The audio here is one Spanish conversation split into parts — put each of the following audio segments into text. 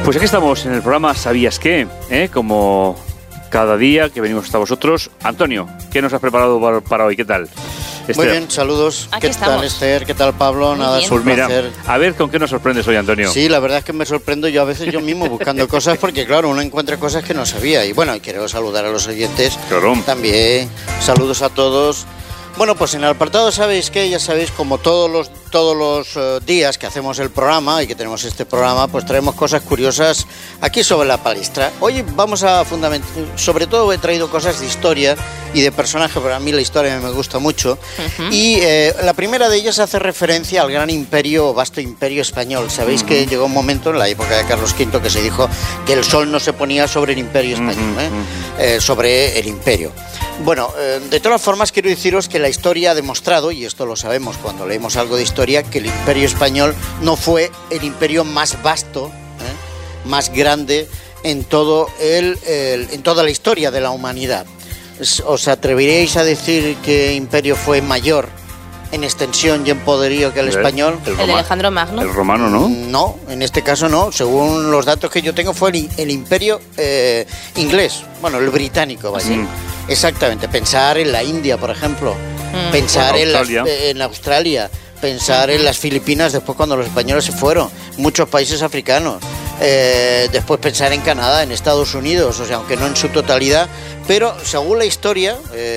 Pues aquí estamos en el programa ¿Sabías qué? Como cada día que venimos hasta vosotros. Antonio, ¿qué nos has preparado para hoy? ¿Qué tal? Esther. Muy bien, saludos. Aquí ¿Qué estamos. tal, Esther? ¿Qué tal, Pablo? Muy Nada, bien. es un Pues mira, placer. a ver con qué nos sorprendes hoy, Antonio. Sí, la verdad es que me sorprendo yo a veces yo mismo buscando cosas porque, claro, uno encuentra cosas que no sabía. Y bueno, quiero saludar a los oyentes Claro. también. Saludos a todos. Bueno, pues en el apartado ¿sabéis qué? Ya sabéis, como todos los días que hacemos el programa y que tenemos este programa, pues traemos cosas curiosas aquí sobre la palestra. Hoy vamos a fundamentar, sobre todo he traído cosas de historia y de personajes, pero a mí la historia me gusta mucho. Y la primera de ellas hace referencia al gran imperio, vasto imperio español. Sabéis que llegó un momento en la época de Carlos V que se dijo que el sol no se ponía sobre el imperio español, sobre el imperio. Bueno, de todas formas quiero deciros que la historia ha demostrado, y esto lo sabemos cuando leemos algo de historia, que el imperio español no fue el imperio más vasto, más grande en toda la historia de la humanidad. ¿Os atreveríais a decir que imperio fue mayor en extensión y en poderío que el español? El de Alejandro Magno. El romano, ¿no? No, en este caso no. Según los datos que yo tengo fue el imperio inglés, bueno, el británico, vaya. Exactamente, pensar en la India, por ejemplo, pensar en Australia, pensar en las Filipinas después cuando los españoles se fueron, muchos países africanos, después pensar en Canadá, en Estados Unidos, o sea, aunque no en su totalidad, pero según la historia,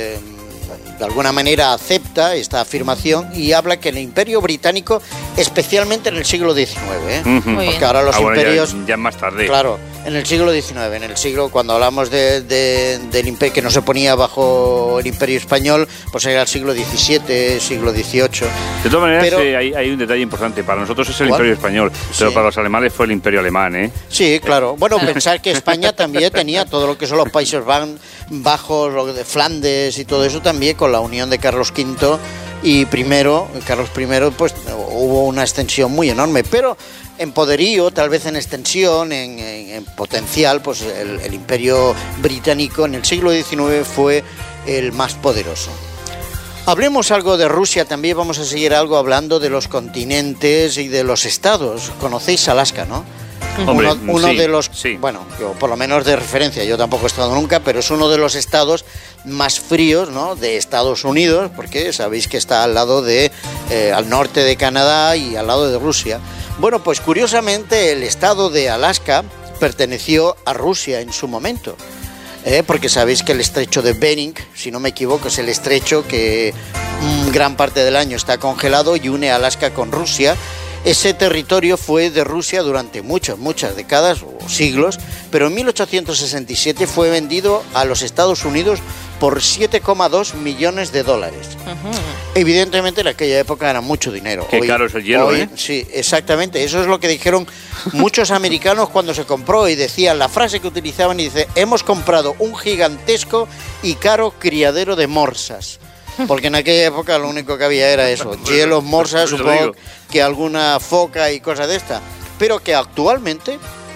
de alguna manera acepta esta afirmación y habla que el imperio británico, especialmente en el siglo XIX, porque ahora los imperios... Ya más tarde. Claro, en el siglo XIX, cuando hablamos del imperio que no se ponía bajo el imperio español, pues era el siglo XVII, siglo XVIII. De todas maneras, Pero, hay un detalle importante. Para nosotros es el ¿cuál? imperio español, pero Sí. para los alemanes fue el imperio alemán, ¿eh? Sí, claro. Bueno, pensar que España también tenía todo lo que son los Países Bajos, lo de Flandes y todo eso también, con la unión de Carlos V y Carlos I, pues hubo una extensión muy enorme, pero en poderío, tal vez en extensión, en potencial, pues el imperio británico en el siglo XIX fue el más poderoso. Hablemos algo de Rusia, también vamos a seguir algo hablando de los continentes y de los estados. Conocéis Alaska, ¿no? Hombre, uno sí, de los, sí. bueno, yo, por lo menos de referencia, yo tampoco he estado nunca, pero es uno de los estados más fríos, ¿no?, de Estados Unidos, porque sabéis que está al lado al norte de Canadá y al lado de Rusia. Bueno, pues curiosamente el estado de Alaska perteneció a Rusia en su momento. Porque sabéis que el estrecho de Bering, si no me equivoco, es el estrecho que gran parte del año está congelado y une Alaska con Rusia. Ese territorio fue de Rusia durante muchas décadas o siglos, pero en 1867 fue vendido a los Estados Unidos por $7,2 millones. Evidentemente en aquella época era mucho dinero. Qué caro es el hielo, Sí, exactamente. Eso es lo que dijeron muchos americanos cuando se compró y decían, la frase que utilizaban y dice, hemos comprado un gigantesco y caro criadero de morsas. Porque en aquella época lo único que había era eso, hielos, morsas, supongo que alguna foca y cosas de esta. Pero que actualmente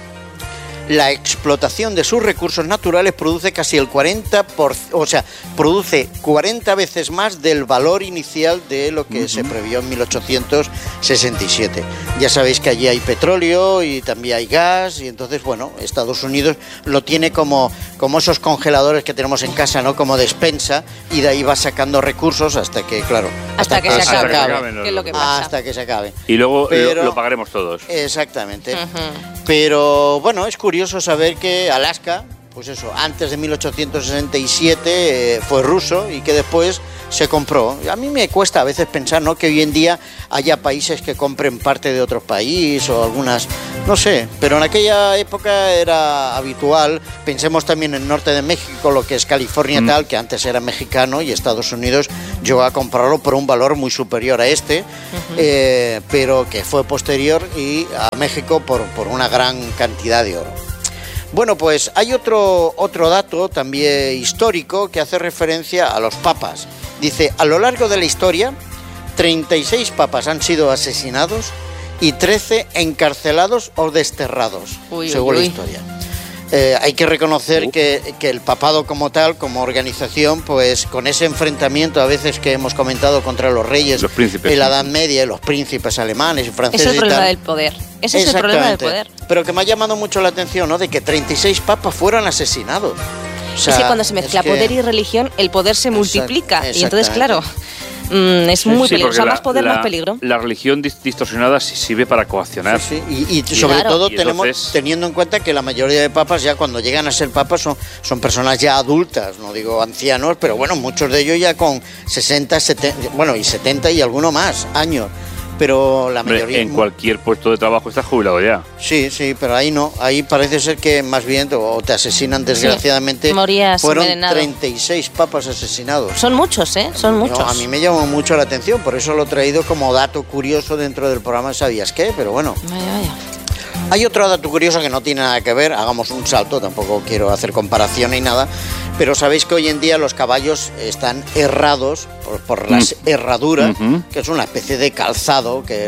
la explotación de sus recursos naturales produce casi el 40%, o sea, produce 40 veces más del valor inicial de lo que se previó en 1867. Ya sabéis que allí hay petróleo y también hay gas, y entonces, bueno, Estados Unidos lo tiene como esos congeladores que tenemos en casa, ¿no?, como despensa, y de ahí va sacando recursos hasta que, claro, hasta que se acabe. ¿no? ¿Qué es lo que pasa? Hasta que se acabe. Y luego Pero- lo pagaremos todos. Exactamente. Pero bueno, es curioso saber que Alaska, pues eso, antes de 1867 fue ruso y que después se compró. A mí me cuesta a veces pensar, ¿no?, que hoy en día haya países que compren parte de otro país o algunas, no sé, pero en aquella época era habitual. Pensemos también en el norte de México, lo que es California tal, que antes era mexicano y Estados Unidos llegó a comprarlo por un valor muy superior a pero que fue posterior y a México por una gran cantidad de oro. Bueno, pues hay otro dato también histórico que hace referencia a los papas. Dice, a lo largo de la historia, 36 papas han sido asesinados y 13 encarcelados o desterrados, según la historia. hay que reconocer que el papado como tal, como organización, pues con ese enfrentamiento a veces que hemos comentado contra los reyes, los príncipes, en la Edad Media, los príncipes alemanes y franceses. Es el problema y tal. del poder. Ese es el problema del poder. Pero que me ha llamado mucho la atención, ¿no? De que 36 papas fueron asesinados. O sea, es que cuando se mezcla poder y religión, el poder se multiplica. Y entonces, claro, es muy peligroso. Más poder, más peligro. La religión distorsionada sirve para coaccionar. Sí. Y sobre todo teniendo en cuenta que la mayoría de papas, ya cuando llegan a ser papas, son personas ya adultas, no digo ancianos, pero bueno, muchos de ellos ya con 60, 70, bueno, y 70 y alguno más años. Pero la mayoría... En cualquier puesto de trabajo estás jubilado ya. Sí, pero ahí no. Ahí parece ser que más bien o te asesinan desgraciadamente. Morías fueron envenenado. 36 papas asesinados. Son muchos, ¿eh? Son muchos. A mí me llamó mucho la atención, por eso lo he traído como dato curioso dentro del programa ¿Sabías qué? Pero bueno. Vaya. Hay otro dato curioso que no tiene nada que ver, hagamos un salto, tampoco quiero hacer comparación ni nada, pero sabéis que hoy en día los caballos están herrados por las herraduras, que es una especie de calzado que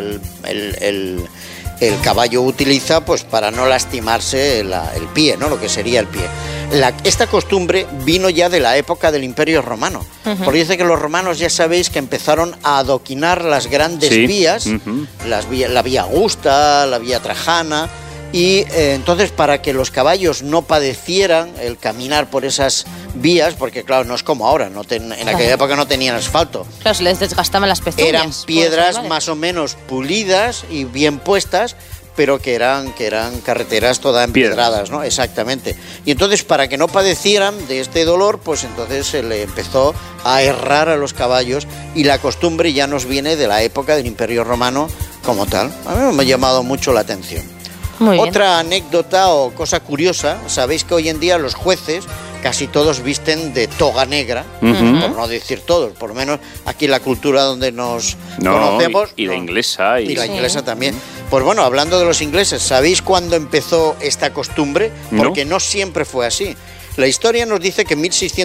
el caballo utiliza pues para no lastimarse el pie, ¿no? Lo que sería el pie. Esta costumbre vino ya de la época del Imperio Romano, porque dice que los romanos ya sabéis que empezaron a adoquinar las grandes vías, la vía Augusta, la vía Trajana, y entonces para que los caballos no padecieran el caminar por esas vías, porque claro, no es como ahora, en aquella época no tenían asfalto. Claro, se les desgastaban las pezuñas. Eran piedras más o menos pulidas y bien puestas, pero que eran carreteras todas empedradas, ¿no? Exactamente. Y entonces, para que no padecieran de este dolor, pues entonces se le empezó a herrar a los caballos y la costumbre ya nos viene de la época del Imperio Romano como tal. A mí me ha llamado mucho la atención. Otra anécdota o cosa curiosa, sabéis que hoy en día los jueces casi todos visten de toga negra, por no decir todos, por lo menos aquí en la cultura donde nos conocemos. Y la inglesa. Y la inglesa también. Pues bueno, hablando de los ingleses, ¿sabéis cuándo empezó esta costumbre? Porque no siempre fue así. La historia nos dice que en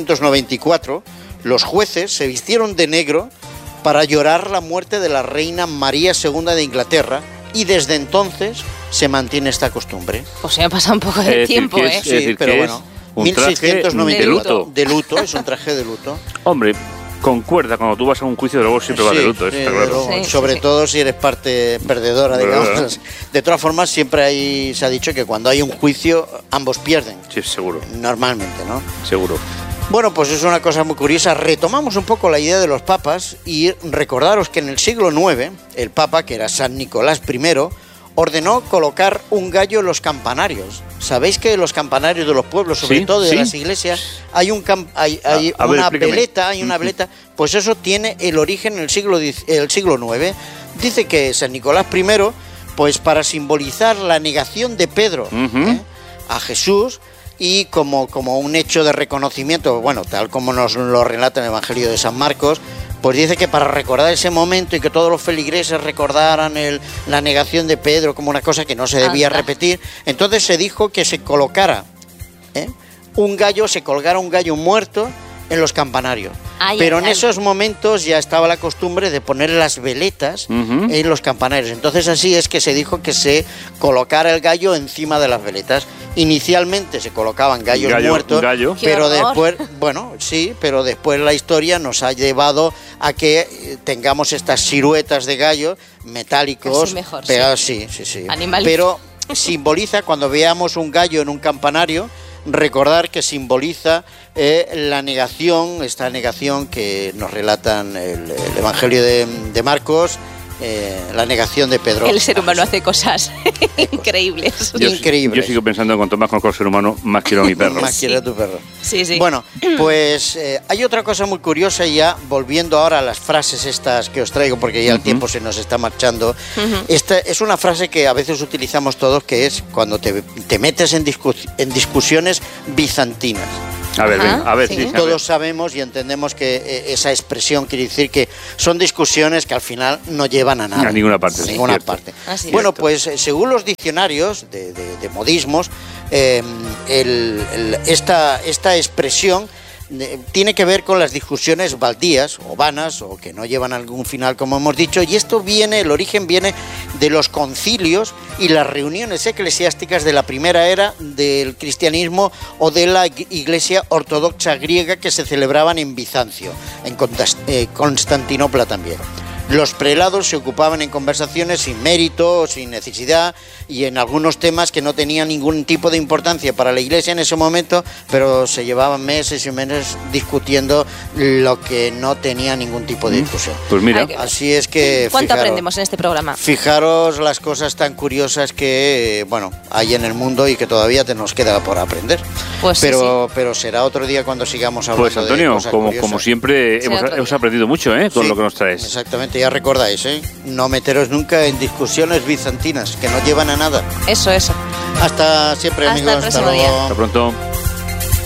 1694 los jueces se vistieron de negro para llorar la muerte de la reina María II de Inglaterra, y desde entonces se mantiene esta costumbre. Pues se ha pasado un poco de tiempo, ¿eh? Sí, pero bueno. Un 1694 de luto, es un traje de luto. Hombre, concuerda, cuando tú vas a un juicio de luego siempre vas de luto, está claro. Sobre todo si eres parte perdedora, digamos. De todas formas, siempre se ha dicho que cuando hay un juicio, ambos pierden. Sí, seguro. Normalmente, ¿no? Seguro. Bueno, pues es una cosa muy curiosa. Retomamos un poco la idea de los papas y recordaros que en el siglo IX, el papa, que era San Nicolás I, ordenó colocar un gallo en los campanarios. ¿Sabéis que en los campanarios de los pueblos, sobre todo de las iglesias, hay una veleta? Pues eso tiene el origen en el siglo IX. Dice que San Nicolás I, pues para simbolizar la negación de Pedro a Jesús, y como un hecho de reconocimiento, bueno, tal como nos lo relata en el Evangelio de San Marcos, pues dice que para recordar ese momento y que todos los feligreses recordaran la negación de Pedro como una cosa que no se debía repetir, entonces se dijo que se colocara colgara un gallo muerto en los campanarios. Pero en esos momentos ya estaba la costumbre de poner las veletas en los campanarios. Entonces así es que se dijo que quolocara el gallo encima de las veletas. Inicialmente se colocaban gallos muertos, pero después, pero después la historia nos ha llevado a que tengamos estas siluetas de gallos metálicos, mejor, pegados, sí. Pero simboliza, cuando veamos un gallo en un campanario, recordar que simboliza esta negación que nos relatan el Evangelio de Marcos, la negación de Pedro. El ser humano hace cosas increíbles. Yo sigo pensando que cuanto más conozco al ser humano, más quiero a mi perro. Más quiero a tu perro. Sí. Bueno, pues hay otra cosa muy curiosa, ya volviendo ahora a las frases estas que os traigo, porque ya el tiempo se nos está marchando. Esta es una frase que a veces utilizamos todos, que es cuando te metes en discusiones bizantinas. A ver, sí. Todos sabemos y entendemos que esa expresión quiere decir que son discusiones que al final no llevan a nada. A ninguna parte. Bueno, pues según los diccionarios de modismos, esta expresión tiene que ver con las discusiones baldías o vanas o que no llevan a algún final, como hemos dicho, y el origen viene de los concilios y las reuniones eclesiásticas de la primera era del cristianismo o de la Iglesia ortodoxa griega que se celebraban en Bizancio, en Constantinopla también. Los prelados se ocupaban en conversaciones sin mérito, sin necesidad y en algunos temas que no tenían ningún tipo de importancia para la Iglesia en ese momento, pero se llevaban meses y meses discutiendo lo que no tenía ningún tipo de discusión. Pues mira, así es que ¿cuánto aprendemos en este programa? Fijaros las cosas tan curiosas que, hay en el mundo y que todavía nos queda por aprender. Pues pero será otro día cuando sigamos hablando. Pues Antonio, de cosas como siempre, hemos aprendido mucho, con lo que nos traes. Exactamente, ya recordáis, no meteros nunca en discusiones bizantinas que no llevan a nada. Eso. Hasta siempre, amigos. Hasta el próximo día. Hasta pronto.